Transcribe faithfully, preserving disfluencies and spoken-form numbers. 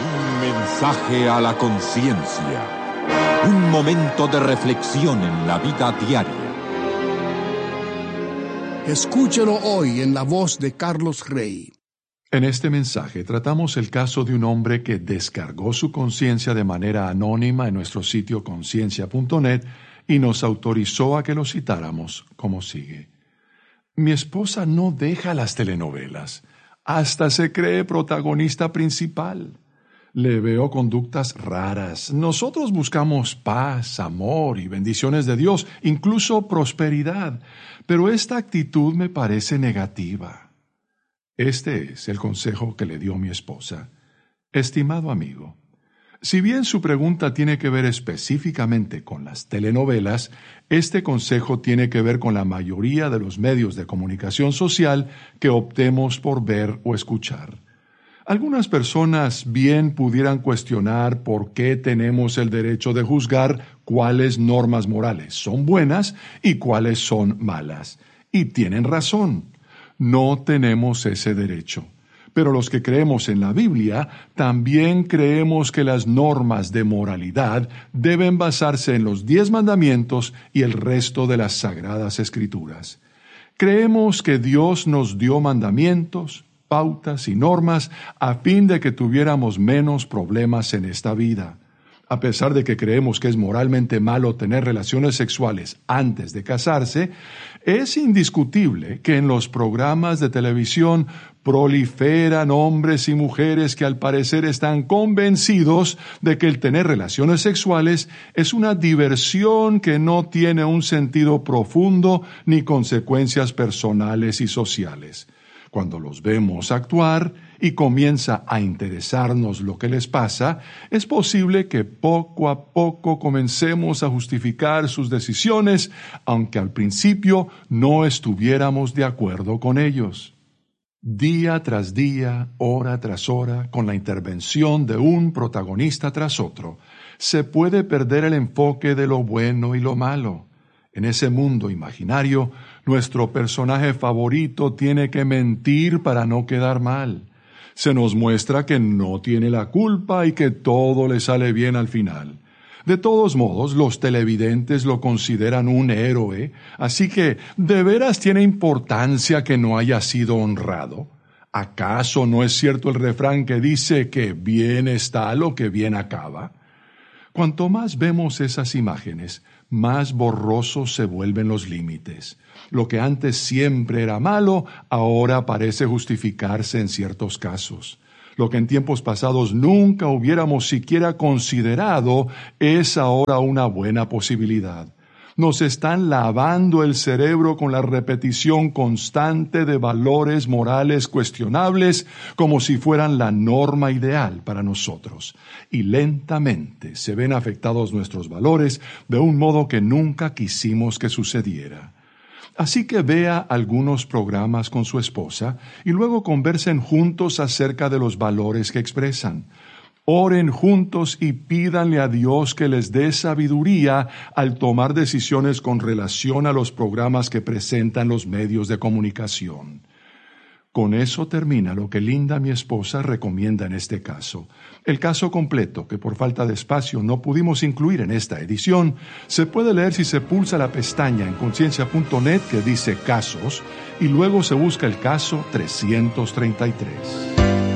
Un mensaje a la conciencia. Un momento de reflexión en la vida diaria. Escúchelo hoy en la voz de Carlos Rey. En este mensaje tratamos el caso de un hombre que descargó su conciencia de manera anónima en nuestro sitio conciencia punto net y nos autorizó a que lo citáramos como sigue. Mi esposa no deja las telenovelas. Hasta se cree protagonista principal. Le veo conductas raras. Nosotros buscamos paz, amor y bendiciones de Dios, incluso prosperidad, pero esta actitud me parece negativa. Este es el consejo que le dio mi esposa. Estimado amigo, si bien su pregunta tiene que ver específicamente con las telenovelas, este consejo tiene que ver con la mayoría de los medios de comunicación social que optemos por ver o escuchar. Algunas personas bien pudieran cuestionar por qué tenemos el derecho de juzgar cuáles normas morales son buenas y cuáles son malas. Y tienen razón, no tenemos ese derecho. Pero los que creemos en la Biblia también creemos que las normas de moralidad deben basarse en los diez mandamientos y el resto de las sagradas escrituras. Creemos que Dios nos dio mandamientos, pautas y normas a fin de que tuviéramos menos problemas en esta vida. A pesar de que creemos que es moralmente malo tener relaciones sexuales antes de casarse, es indiscutible que en los programas de televisión proliferan hombres y mujeres que al parecer están convencidos de que el tener relaciones sexuales es una diversión que no tiene un sentido profundo ni consecuencias personales y sociales. Cuando los vemos actuar y comienza a interesarnos lo que les pasa, es posible que poco a poco comencemos a justificar sus decisiones, aunque al principio no estuviéramos de acuerdo con ellos. Día tras día, hora tras hora, con la intervención de un protagonista tras otro, se puede perder el enfoque de lo bueno y lo malo. En ese mundo imaginario, nuestro personaje favorito tiene que mentir para no quedar mal. Se nos muestra que no tiene la culpa y que todo le sale bien al final. De todos modos, los televidentes lo consideran un héroe, así que ¿de veras tiene importancia que no haya sido honrado? ¿Acaso no es cierto el refrán que dice que bien está lo que bien acaba? Cuanto más vemos esas imágenes, más borrosos se vuelven los límites. Lo que antes siempre era malo, ahora parece justificarse en ciertos casos. Lo que en tiempos pasados nunca hubiéramos siquiera considerado es ahora una buena posibilidad. Nos están lavando el cerebro con la repetición constante de valores morales cuestionables como si fueran la norma ideal para nosotros. Y lentamente se ven afectados nuestros valores de un modo que nunca quisimos que sucediera. Así que vea algunos programas con su esposa y luego conversen juntos acerca de los valores que expresan. Oren juntos y pídanle a Dios que les dé sabiduría al tomar decisiones con relación a los programas que presentan los medios de comunicación. Con eso termina lo que Linda, mi esposa, recomienda en este caso. El caso completo, que por falta de espacio no pudimos incluir en esta edición, se puede leer si se pulsa la pestaña en conciencia punto net que dice Casos y luego se busca el caso trescientos treinta y tres.